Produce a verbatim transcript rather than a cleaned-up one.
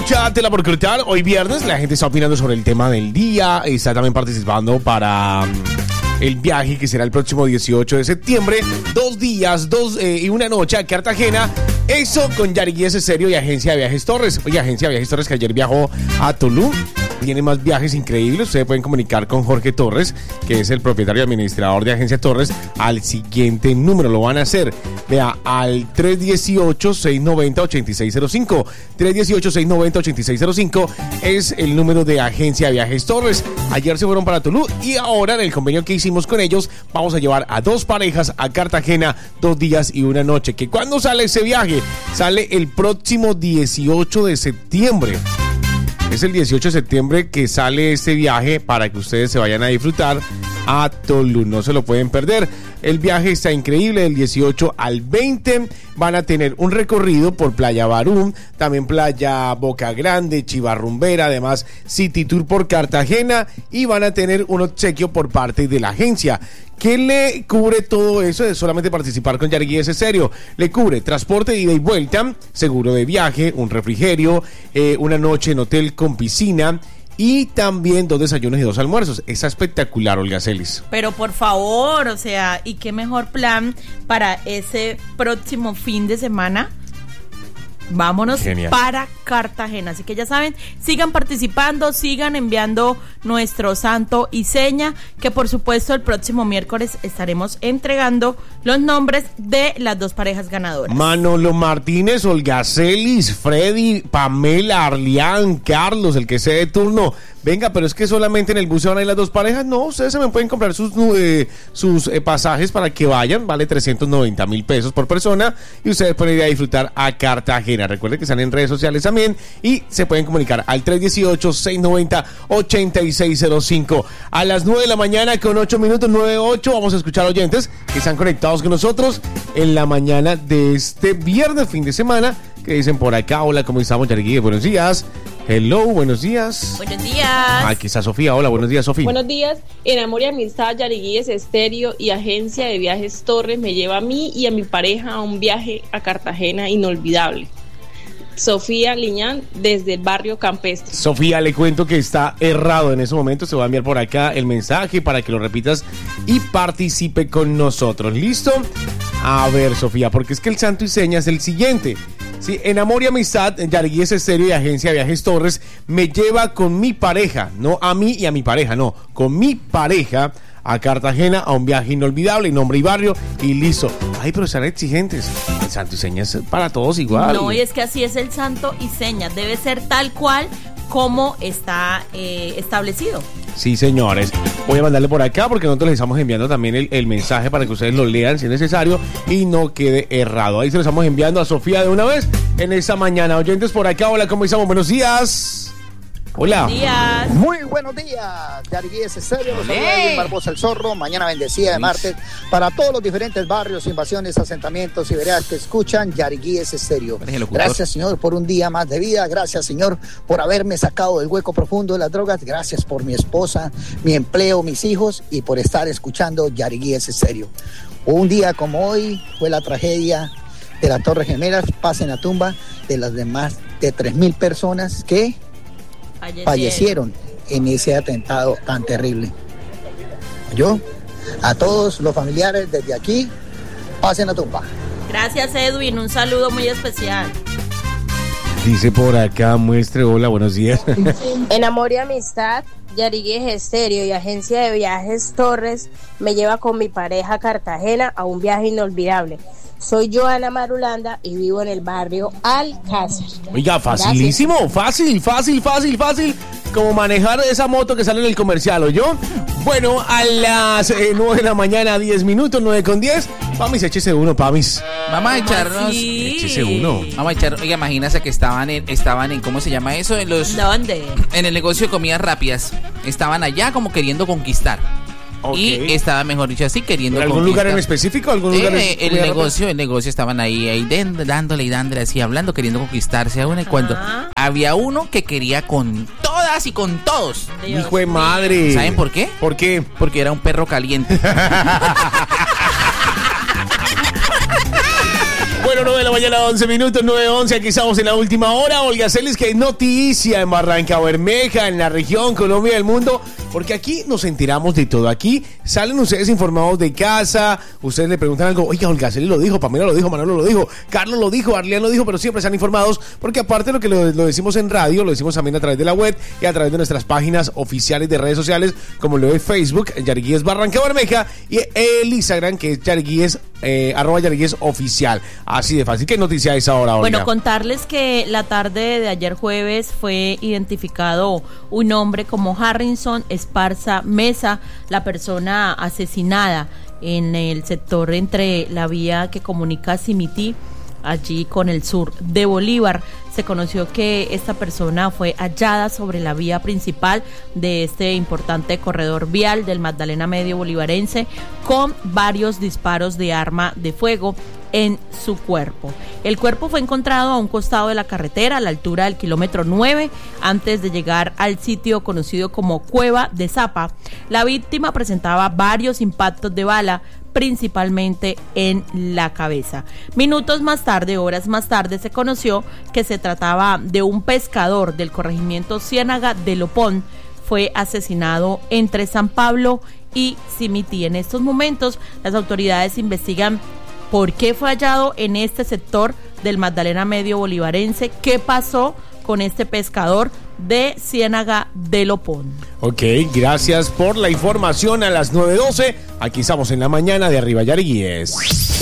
Corchátela por cortar. Hoy viernes la gente está opinando sobre el tema del día. Está también participando para um, el viaje que será el próximo dieciocho de septiembre. Dos días, dos eh, y una noche a Cartagena. Eso con Yariguíes Serio y Agencia de Viajes Torres. Oye, Agencia de Viajes Torres que ayer viajó a Tulum. Tiene más viajes increíbles. Ustedes pueden comunicar con Jorge Torres, que es el propietario y administrador de Agencia Torres, al siguiente número. Lo van a hacer, vea, al tres uno ocho, seis nueve cero, ocho seis cero cinco. tres uno ocho, seis nueve cero, ocho seis cero cinco es el número de Agencia de Viajes Torres. Ayer se fueron para Tulum y ahora en el convenio que hicimos con ellos vamos a llevar a dos parejas a Cartagena, dos días y una noche. ¿Que cuándo sale ese viaje? Sale el próximo dieciocho de septiembre. Es el dieciocho de septiembre que sale este viaje para que ustedes se vayan a disfrutar a Tulum. No se lo pueden perder. El viaje está increíble. Del dieciocho al veinte van a tener un recorrido por Playa Barú, también Playa Boca Grande, Chivarrumbera, además City Tour por Cartagena y van a tener un obsequio por parte de la agencia. ¿Qué le cubre todo eso de solamente participar con Yariguíes Serio? Le cubre transporte de ida y vuelta, seguro de viaje, un refrigerio, eh, una noche en hotel con piscina y también dos desayunos y dos almuerzos. Está espectacular, Olga Celis. Pero por favor, o sea, ¿y qué mejor plan para ese próximo fin de semana? Vámonos Genial. Para Cartagena. Así que ya saben, sigan participando, sigan enviando nuestro santo y seña, que por supuesto el próximo miércoles estaremos entregando los nombres de las dos parejas ganadoras. Manolo Martínez, Olga Celis, Freddy, Pamela, Arlián, Carlos, el que sea de turno. Venga, pero es que solamente en el bus se van a ir las dos parejas. No, ustedes se me pueden comprar sus, eh, sus eh, pasajes para que vayan. Vale trescientos noventa mil pesos por persona y ustedes pueden ir a disfrutar a Cartagena. Recuerden que están en redes sociales también y se pueden comunicar al tres uno ocho, seis nueve cero, ocho seis cero cinco. A las nueve de la mañana con ocho minutos, nueve ocho, vamos a escuchar oyentes que están conectados con nosotros en la mañana de este viernes, fin de semana, que dicen por acá: hola, ¿cómo estamos, Yariguíes? Buenos días. Hello, buenos días. Buenos días. Aquí está Sofía. Hola, buenos días, Sofía. Buenos días. En Amor y Amistad, Yariguíes Estéreo y Agencia de Viajes Torres me lleva a mí y a mi pareja a un viaje a Cartagena inolvidable. Sofía Liñán, desde el barrio Campestre. Sofía, le cuento que está errado en ese momento. Se va a enviar por acá el mensaje para que lo repitas y participe con nosotros. ¿Listo? A ver, Sofía, porque es que el santo y seña es el siguiente. Sí, en Amor y Amistad, Yariguíes Serio y Agencia de Viajes Torres me lleva con mi pareja, no a mí y a mi pareja, no, con mi pareja a Cartagena a un viaje inolvidable, nombre y barrio y listo. Ay, pero serán exigentes. El santo y seña es para todos igual. No, y es que así es el santo y seña, debe ser tal cual como está eh, establecido. Sí, señores. Voy a mandarle por acá porque nosotros les estamos enviando también el, el mensaje para que ustedes lo lean si es necesario y no quede errado. Ahí se lo estamos enviando a Sofía de una vez en esta mañana. Oyentes por acá, hola, ¿cómo estamos? Buenos días. Hola. Buenos días. Muy buenos días, Yariguíes Serio, los saluda Edwin Barbosa el Zorro, mañana bendecida de martes, para todos los diferentes barrios, invasiones, asentamientos y veredas que escuchan Yariguíes Serio. Gracias, Señor, por un día más de vida, gracias, Señor, por haberme sacado del hueco profundo de las drogas, gracias por mi esposa, mi empleo, mis hijos y por estar escuchando Yariguíes Serio. Un día como hoy fue la tragedia de las Torres Gemelas, paz en la tumba de las demás de tres mil personas que Fallecieron. fallecieron en ese atentado tan terrible. Yo, a todos los familiares desde aquí, pasen la tumba. Gracias, Edwin, un saludo muy especial. Dice por acá, muestre, hola, buenos días. En Amor y Amistad, Yariguíes Serio y Agencia de Viajes Torres me lleva con mi pareja a Cartagena a un viaje inolvidable. Soy Joana Marulanda y vivo en el barrio Alcázar. Oiga, facilísimo, Gracias. fácil, fácil, fácil, fácil. Como manejar esa moto que sale en el comercial, ¿oyó? Bueno, a las eh, nueve de la mañana, diez minutos, nueve con diez. Pamis, échese uno, Pamis. Vamos a echarnos. Sí. Échese uno. Vamos a echar. Oiga, imagínate que estaban en, estaban en, ¿cómo se llama eso? En los. ¿Dónde? En el negocio de comidas rápidas. Estaban allá como queriendo conquistar. Okay. Y estaba, mejor dicho, así queriendo ¿En algún conquistar. lugar en específico? ¿Algún eh, lugar en el negocio, el negocio estaban ahí, ahí dándole y dándole así, hablando, queriendo conquistarse a una y cuando había uno que quería con todas y con todos. Dios Hijo de madre. ¿Saben por qué? ¿Por qué? Porque era un perro caliente. Bueno, no de la mañana, once minutos, nueve once. Aquí estamos en la última hora. Olga Celis, que hay noticia en Barranca Bermeja, en la región, Colombia y el mundo. Porque aquí nos enteramos de todo. Aquí salen ustedes informados de casa. Ustedes le preguntan algo. Oiga, Olga Celis lo dijo, Pamela lo dijo, Manolo lo dijo, Carlos lo dijo, Arlián lo dijo, pero siempre están informados. Porque aparte de lo que lo, lo decimos en radio, lo decimos también a través de la web y a través de nuestras páginas oficiales de redes sociales, como lo es Facebook, Yariguíes Barranca Bermeja, y el Instagram, que es Yariguíes, eh, arroba Yariguíes oficial. Así de fácil. ¿Qué noticia es ahora, Olga? Bueno, contarles que la tarde de ayer jueves fue identificado un hombre como Harrison Esparza Mesa, la persona asesinada en el sector entre la vía que comunica Simití, allí con el sur de Bolívar. Se conoció que esta persona fue hallada sobre la vía principal de este importante corredor vial del Magdalena Medio Bolivarense, con varios disparos de arma de fuego en su cuerpo. El cuerpo fue encontrado a un costado de la carretera, a la altura del kilómetro nueve, antes de llegar al sitio conocido como Cueva de Zapa. La víctima presentaba varios impactos de bala, principalmente en la cabeza. Minutos más tarde, horas más tarde, se conoció que se trataba de un pescador del corregimiento Ciénaga de Lopón. Fue asesinado entre San Pablo y Simití. En estos momentos, las autoridades investigan por qué fue hallado en este sector del Magdalena Medio Bolivarense, qué pasó con este pescador de Ciénaga de Lopón. Ok, gracias por la información a las nueve doce. Aquí estamos en la mañana de Arriba Yariguíes.